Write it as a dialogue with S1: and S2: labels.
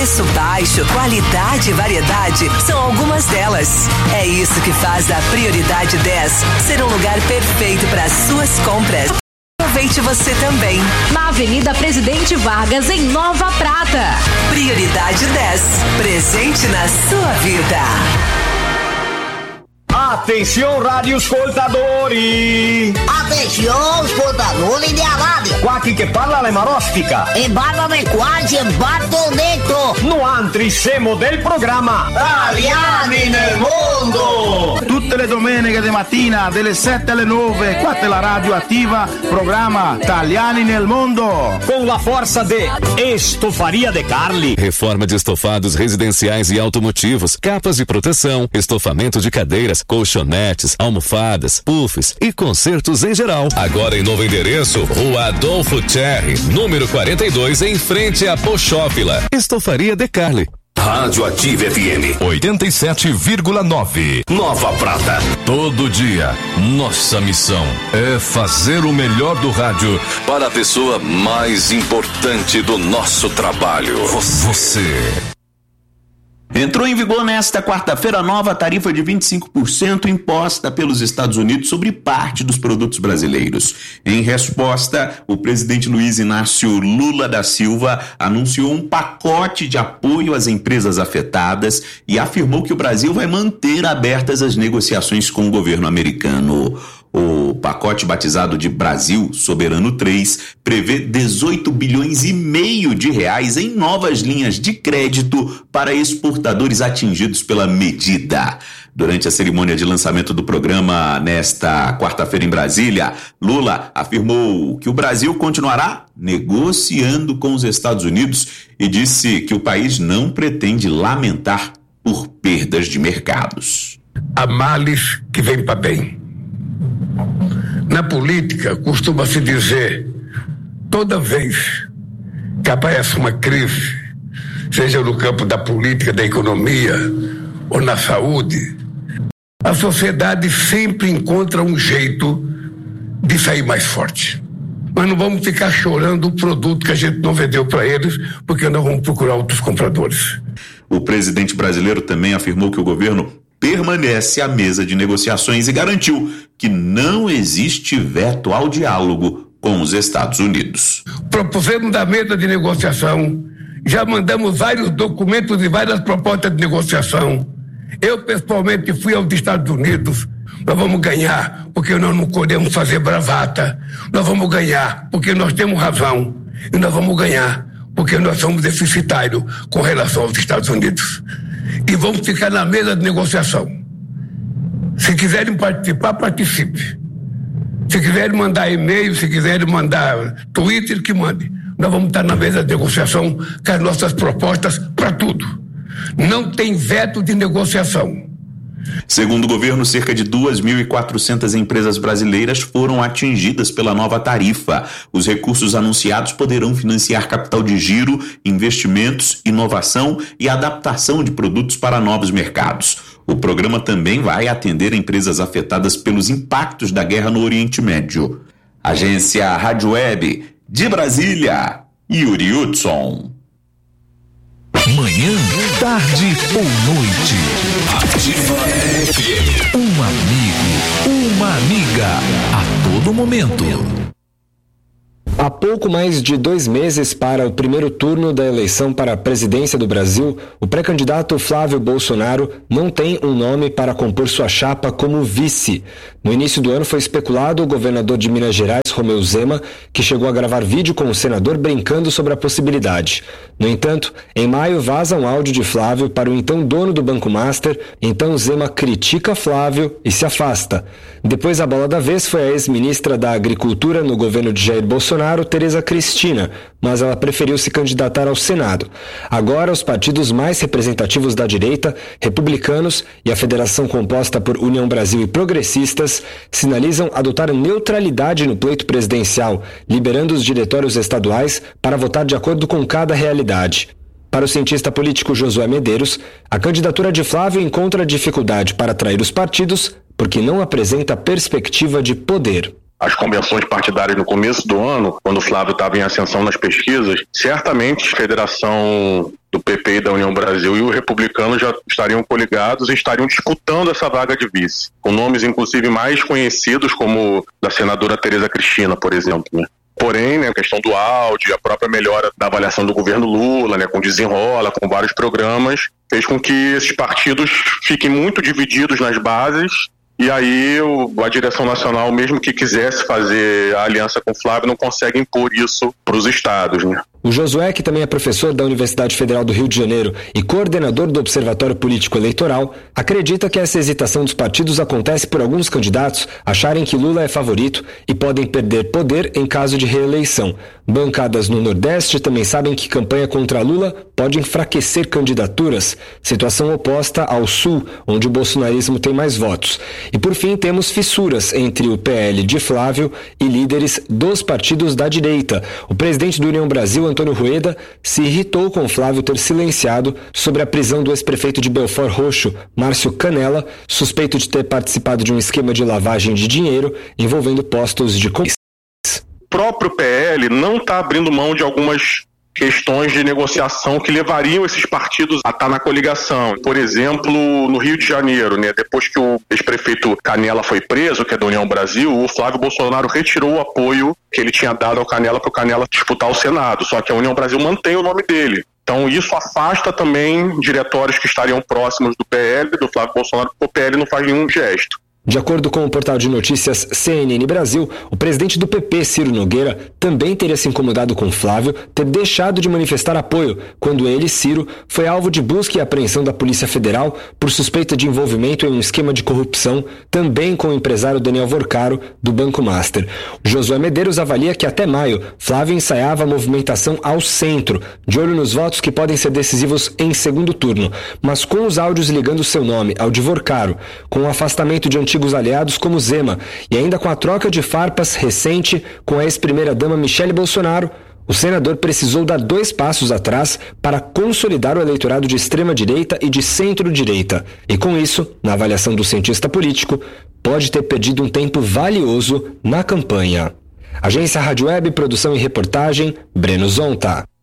S1: Preço baixo, qualidade e variedade são algumas delas. É isso que faz a Prioridade 10 ser um lugar perfeito para suas compras. Aproveite você também.
S2: Na Avenida Presidente Vargas, em Nova Prata.
S1: Prioridade 10. Presente na sua vida.
S3: Atenção, radioascoltatori!
S4: Atenção, ascoltatori di radio!
S3: Qua chi che parla le marostica!
S4: E parlano quasi e batto detto!
S3: No altri siamo del programma
S4: Italiani nel mondo!
S5: Tutte le domeniche di mattina, dalle 7 alle 9, qua è la radio attiva, programma Italiani nel mondo!
S3: Com la força de Estofaria De Carli!
S6: Reforma de estofados residenciais e automotivos, capas de proteção, estofamento de cadeiras, colchonetes, almofadas, puffs e consertos em geral. Agora em novo endereço, Rua Adolfo Cherry, número 42, em frente à Pochófila. Estofaria De Carli.
S7: Rádio Ativa FM 87,9. Nova Prata.
S6: Todo dia, nossa missão é fazer o melhor do rádio para a pessoa mais importante do nosso trabalho. Você.
S8: Entrou em vigor nesta quarta-feira a nova tarifa de 25% imposta pelos Estados Unidos sobre parte dos produtos brasileiros. Em resposta, o presidente Luiz Inácio Lula da Silva anunciou um pacote de apoio às empresas afetadas e afirmou que o Brasil vai manter abertas as negociações com o governo americano. O pacote batizado de Brasil Soberano 3 prevê 18 bilhões e meio de reais em novas linhas de crédito para exportadores atingidos pela medida. Durante a cerimônia de lançamento do programa nesta quarta-feira em Brasília, Lula afirmou que o Brasil continuará negociando com os Estados Unidos e disse que o país não pretende lamentar por perdas de mercados.
S9: Há males que vêm para bem. Na política, costuma-se dizer, toda vez que aparece uma crise, seja no campo da política, da economia ou na saúde, a sociedade sempre encontra um jeito de sair mais forte. Mas não vamos ficar chorando o produto que a gente não vendeu para eles, porque nós vamos procurar outros compradores.
S8: O presidente brasileiro também afirmou que o governo permanece à mesa de negociações e garantiu que não existe veto ao diálogo com os Estados Unidos.
S9: Propusemos da mesa de negociação, já mandamos vários documentos e várias propostas de negociação. Eu pessoalmente fui aos Estados Unidos. Nós vamos ganhar porque nós não podemos fazer bravata. Nós vamos ganhar porque nós temos razão. E nós vamos ganhar porque nós somos deficitários com relação aos Estados Unidos. E vamos ficar na mesa de negociação. Se quiserem participar, participe. Se quiserem mandar e-mail, se quiserem mandar Twitter, que mande. Nós vamos estar na mesa de negociação com as nossas propostas para tudo. Não tem veto de negociação.
S8: Segundo o governo, cerca de 2.400 empresas brasileiras foram atingidas pela nova tarifa. Os recursos anunciados poderão financiar capital de giro, investimentos, inovação e adaptação de produtos para novos mercados. O programa também vai atender empresas afetadas pelos impactos da guerra no Oriente Médio. Agência Rádio Web de Brasília, Yuri Hudson.
S7: Manhã, tarde ou noite. Ativa FM.
S6: Um amigo, uma amiga, a todo momento.
S10: Há pouco mais de 2 meses para o primeiro turno da eleição para a presidência do Brasil, o pré-candidato Flávio Bolsonaro não tem um nome para compor sua chapa como vice. No início do ano foi especulado o governador de Minas Gerais, Romeu Zema, que chegou a gravar vídeo com o senador brincando sobre a possibilidade. No entanto, em maio vaza um áudio de Flávio para o então dono do Banco Master, então Zema critica Flávio e se afasta. Depois a bola da vez foi a ex-ministra da Agricultura no governo de Jair Bolsonaro, Tereza Cristina, mas ela preferiu se candidatar ao Senado. Agora, os partidos mais representativos da direita, republicanos e a federação composta por União Brasil e progressistas, sinalizam adotar neutralidade no pleito presidencial, liberando os diretórios estaduais para votar de acordo com cada realidade. Para o cientista político Josué Medeiros, a candidatura de Flávio encontra dificuldade para atrair os partidos porque não apresenta perspectiva de poder.
S11: As convenções partidárias no começo do ano, quando o Flávio estava em ascensão nas pesquisas, certamente a federação do PP PT e da União Brasil e os republicanos já estariam coligados e estariam disputando essa vaga de vice, com nomes inclusive mais conhecidos, como da senadora Tereza Cristina, por exemplo, né? Porém, né, a questão do áudio, a própria melhora da avaliação do governo Lula, né, com Desenrola, com vários programas, fez com que esses partidos fiquem muito divididos nas bases. E aí a direção nacional, mesmo que quisesse fazer a aliança com o Flávio, não consegue impor isso para os estados, né?
S10: O Josué, que também é professor da Universidade Federal do Rio de Janeiro e coordenador do Observatório Político Eleitoral, acredita que essa hesitação dos partidos acontece por alguns candidatos acharem que Lula é favorito e podem perder poder em caso de reeleição. Bancadas no Nordeste também sabem que campanha contra Lula pode enfraquecer candidaturas, situação oposta ao Sul, onde o bolsonarismo tem mais votos. E por fim, temos fissuras entre o PL de Flávio e líderes dos partidos da direita. O presidente do União Brasil, Antônio Rueda, se irritou com Flávio ter silenciado sobre a prisão do ex-prefeito de Belford Roxo, Márcio Canella, suspeito de ter participado de um esquema de lavagem de dinheiro envolvendo postos de comissão.
S11: O próprio PL não está abrindo mão de algumas questões de negociação que levariam esses partidos a estar na coligação. Por exemplo, no Rio de Janeiro, né, depois que o ex-prefeito Canella foi preso, que é da União Brasil, o Flávio Bolsonaro retirou o apoio que ele tinha dado ao Canella para o Canella disputar o Senado. Só que a União Brasil mantém o nome dele. Então isso afasta também diretórios que estariam próximos do PL, do Flávio Bolsonaro, porque o PL não faz nenhum gesto.
S10: De acordo com o portal de notícias CNN Brasil, o presidente do PP, Ciro Nogueira, também teria se incomodado com Flávio ter deixado de manifestar apoio quando ele, Ciro, foi alvo de busca e apreensão da Polícia Federal por suspeita de envolvimento em um esquema de corrupção, também com o empresário Daniel Vorcaro, do Banco Master. Josué Medeiros avalia que até maio, Flávio ensaiava a movimentação ao centro, de olho nos votos que podem ser decisivos em segundo turno, mas com os áudios ligando seu nome ao de Vorcaro, com o afastamento de antigos aliados como Zema e ainda com a troca de farpas recente com a ex-primeira-dama Michele Bolsonaro, o senador precisou dar 2 passos atrás para consolidar o eleitorado de extrema-direita e de centro-direita. E com isso, na avaliação do cientista político, pode ter perdido um tempo valioso na campanha. Agência Rádio Web, produção e reportagem, Breno Zonta.